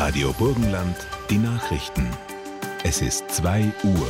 Radio Burgenland, die Nachrichten. Es ist 2 Uhr.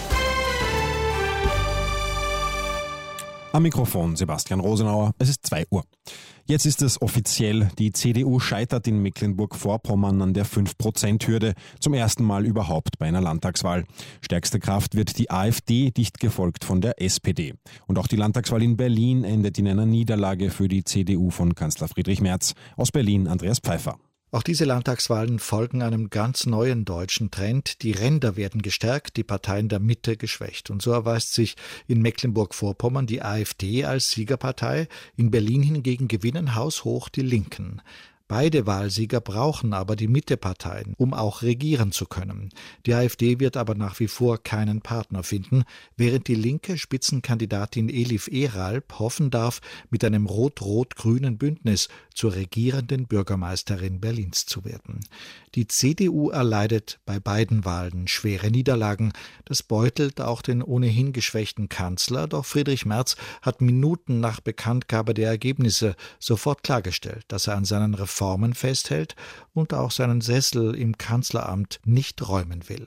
Am Mikrofon Sebastian Rosenauer, es ist 2 Uhr. Jetzt ist es offiziell, die CDU scheitert in Mecklenburg-Vorpommern an der 5%-Hürde, zum ersten Mal überhaupt bei einer Landtagswahl. Stärkste Kraft wird die AfD, dicht gefolgt von der SPD. Und auch die Landtagswahl in Berlin endet in einer Niederlage für die CDU von Kanzler Friedrich Merz. Aus Berlin Andreas Pfeiffer. Auch diese Landtagswahlen folgen einem ganz neuen deutschen Trend. Die Ränder werden gestärkt, die Parteien der Mitte geschwächt. Und so erweist sich in Mecklenburg-Vorpommern die AfD als Siegerpartei. In Berlin hingegen gewinnen haushoch die Linken. Beide Wahlsieger brauchen aber die Mitteparteien, um auch regieren zu können. Die AfD wird aber nach wie vor keinen Partner finden, während die linke Spitzenkandidatin Elif Eralp hoffen darf, mit einem rot-rot-grünen Bündnis zur regierenden Bürgermeisterin Berlins zu werden. Die CDU erleidet bei beiden Wahlen schwere Niederlagen. Das beutelt auch den ohnehin geschwächten Kanzler, doch Friedrich Merz hat Minuten nach Bekanntgabe der Ergebnisse sofort klargestellt, dass er an seinen Reformen festhält und auch seinen Sessel im Kanzleramt nicht räumen will.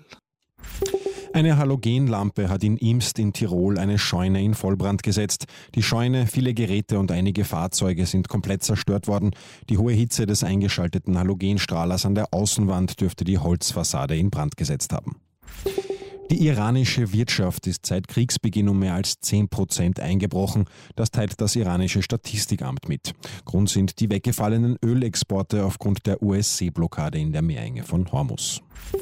Eine Halogenlampe hat in Imst in Tirol eine Scheune in Vollbrand gesetzt. Die Scheune, viele Geräte und einige Fahrzeuge sind komplett zerstört worden. Die hohe Hitze des eingeschalteten Halogenstrahlers an der Außenwand dürfte die Holzfassade in Brand gesetzt haben. Die iranische Wirtschaft ist seit Kriegsbeginn um mehr als 10% eingebrochen. Das teilt das iranische Statistikamt mit. Grund sind die weggefallenen Ölexporte aufgrund der US-Seeblockade in der Meerenge von Hormuz.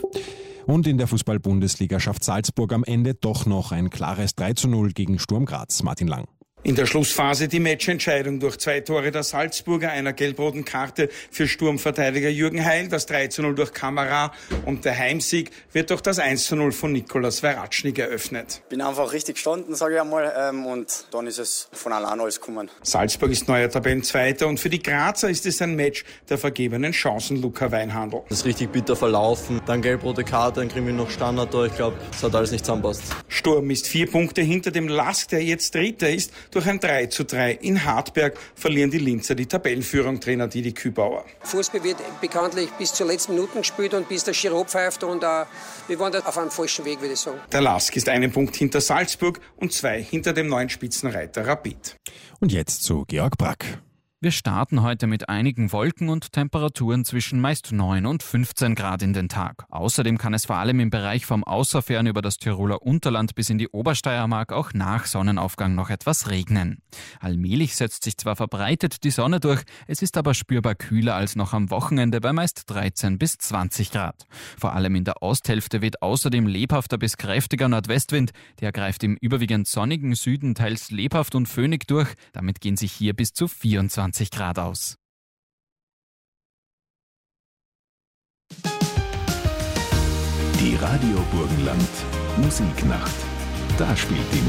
Und in der Fußball-Bundesliga schafft Salzburg am Ende doch noch ein klares 3:0 gegen Sturm Graz. Martin Lang. In der Schlussphase die Matchentscheidung durch 2 Tore der Salzburger, einer gelb-roten Karte für Sturmverteidiger Jürgen Heil, das 3:0 durch Kamara und der Heimsieg wird durch das 1:0 von Nikolaus Veratschnik eröffnet. Bin einfach richtig gestanden, sage ich einmal, und dann ist es von allein alles gekommen. Salzburg ist neuer Tabellenzweiter und für die Grazer ist es ein Match der vergebenen Chancen, Luca Weinhandl. Das ist richtig bitter verlaufen, dann gelb-rote Karte, dann kriegen wir noch Standard, ich glaube, das hat alles nicht zusammenpasst. Sturm ist 4 Punkte hinter dem LASK, der jetzt Dritter ist. Durch ein 3:3 in Hartberg verlieren die Linzer die Tabellenführung, Trainer Didi Kübauer. Fußball wird bekanntlich bis zur letzten Minute gespielt und bis der Schiri pfeift und wir waren da auf einem falschen Weg, würde ich sagen. Der LASK ist 1 Punkt hinter Salzburg und 2 hinter dem neuen Spitzenreiter Rapid. Und jetzt zu Georg Brack. Wir starten heute mit einigen Wolken und Temperaturen zwischen meist 9 und 15 Grad in den Tag. Außerdem kann es vor allem im Bereich vom Außerfern über das Tiroler Unterland bis in die Obersteiermark auch nach Sonnenaufgang noch etwas regnen. Allmählich setzt sich zwar verbreitet die Sonne durch, es ist aber spürbar kühler als noch am Wochenende bei meist 13 bis 20 Grad. Vor allem in der Osthälfte weht außerdem lebhafter bis kräftiger Nordwestwind. Der greift im überwiegend sonnigen Süden teils lebhaft und föhnig durch. Damit gehen sich hier bis zu 24 Grad aus. Die Radio Burgenland Musiknacht. Da spielt die